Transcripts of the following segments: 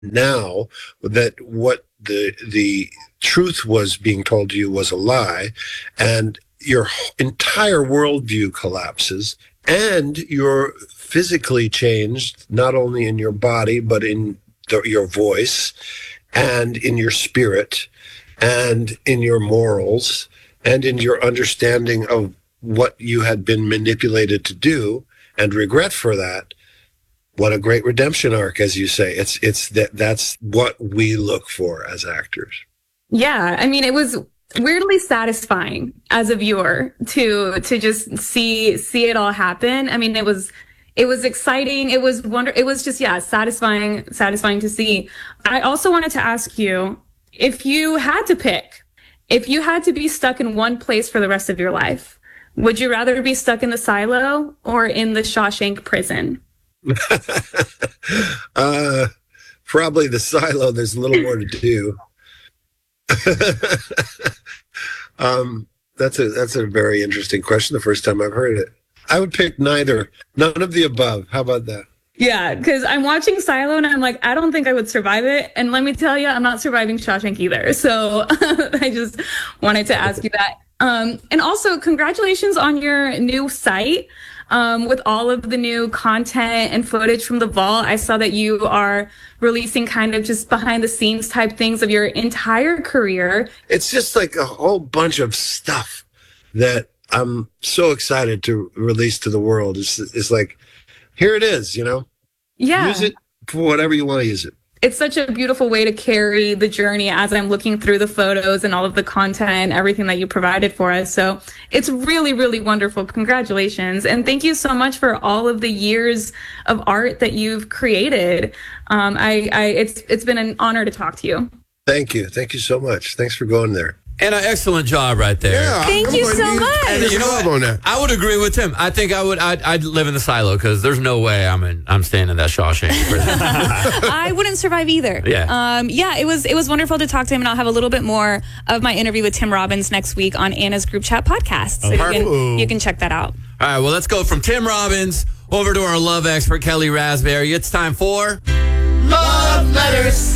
now that what the truth was being told to you was a lie, and your entire worldview collapses, and you're physically changed, not only in your body, but in your voice and in your spirit and in your morals and in your understanding of what you had been manipulated to do and regret for that. What a great redemption arc, as you say. That's what we look for as actors. Yeah, I mean, it was weirdly satisfying as a viewer to just see it all happen. I mean, it was exciting. It was it was just, yeah, satisfying to see. I also wanted to ask you, if you had to pick, if you had to be stuck in one place for the rest of your life, would you rather be stuck in the silo or in the Shawshank prison? Probably the silo. There's a little more to do. That's a very interesting question. The first time I've heard it. I would pick neither. None of the above. How about that? Yeah, because I'm watching Silo and I'm like, I don't think I would survive it. And let me tell you, I'm not surviving Shawshank either. So I just wanted to ask you that. And also, congratulations on your new site. With all of the new content and footage from the vault. I saw that you are releasing kind of just behind the scenes type things of your entire career. It's just like a whole bunch of stuff that I'm so excited to release to the world. It's like, here it is, Yeah. Use it for whatever you want to use it. It's such a beautiful way to carry the journey as I'm looking through the photos and all of the content, everything that you provided for us. So it's really, really wonderful. Congratulations. And thank you so much for all of the years of art that you've created. It's been an honor to talk to you. Thank you. Thank you so much. Thanks for going there. And an excellent job right there. Yeah, Thank you so much. And you know what? On that. I would agree with Tim. I think I'd live in the silo because there's no way I'm staying in that Shawshank prison. I wouldn't survive either. Yeah. It was wonderful to talk to him, and I'll have a little bit more of my interview with Tim Robbins next week on Anna's Group Chat podcast. So you can check that out. All right, well, let's go from Tim Robbins over to our love expert, Kelly Raspberry. It's time for Love Letters.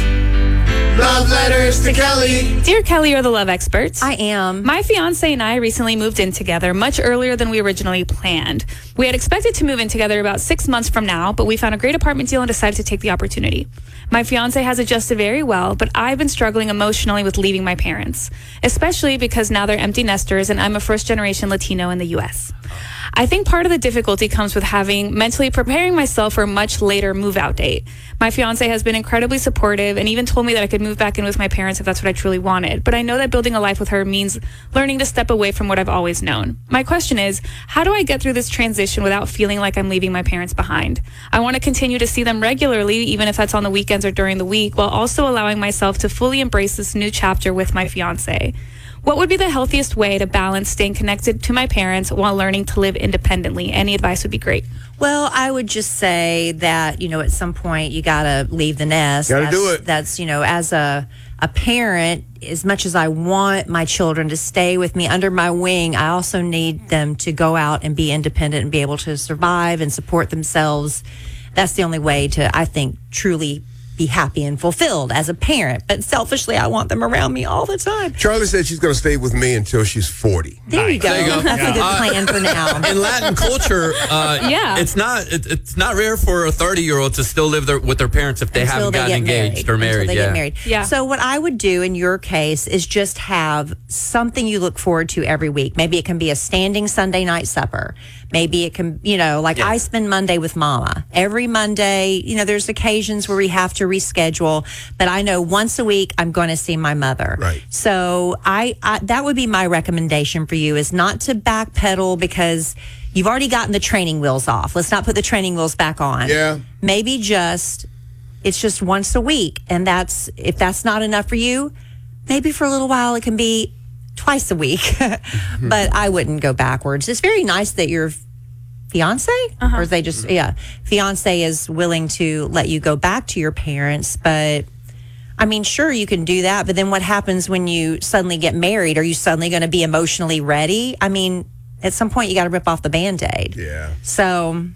Love letters to Kelly. Dear Kelly, you're the love experts. I am. My fiance and I recently moved in together much earlier than we originally planned. We had expected to move in together about 6 months from now, but we found a great apartment deal and decided to take the opportunity. My fiance has adjusted very well, but I've been struggling emotionally with leaving my parents, especially because now they're empty nesters and I'm a first-generation Latino in the U.S. I think part of the difficulty comes with mentally preparing myself for a much later move-out date. My fiance has been incredibly supportive and even told me that I could move back in with my parents if that's what I truly wanted. But I know that building a life with her means learning to step away from what I've always known. My question is, how do I get through this transition without feeling like I'm leaving my parents behind? I want to continue to see them regularly, even if that's on the weekends or during the week, while also allowing myself to fully embrace this new chapter with my fiance. What would be the healthiest way to balance staying connected to my parents while learning to live independently? Any advice would be great. Well, I would just say that, at some point you got to leave the nest. Got to do it. That's, as a parent, as much as I want my children to stay with me under my wing, I also need them to go out and be independent and be able to survive and support themselves. That's the only way to, I think, truly be happy and fulfilled as a parent. But selfishly, I want them around me all the time. Charlie said she's going to stay with me until she's 40. There you go. There you go. That's a good plan for now. In Latin culture, it's not rare for a 30-year-old to still live with their parents if they haven't gotten engaged or married. Until they get married. Yeah. So what I would do in your case is just have something you look forward to every week. Maybe it can be a standing Sunday night supper. Maybe it can, I spend Monday with Mama. Every Monday, there's occasions where we have to reschedule, but I know once a week I'm going to see my mother. Right. So I that would be my recommendation for you, is not to backpedal because you've already gotten the training wheels off. Let's not put the training wheels back on. Yeah. Maybe it's just once a week. And if that's not enough for you, maybe for a little while it can be twice a week. But I wouldn't go backwards. It's very nice that your fiance, or is they just, fiance is willing to let you go back to your parents. But I mean, sure, you can do that. But then what happens when you suddenly get married? Are you suddenly going to be emotionally ready? I mean, at some point you got to rip off the Band-Aid. Yeah. So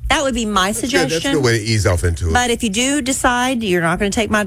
That would be my That's suggestion. a good way to ease off into it. But if you do decide you're not going to take my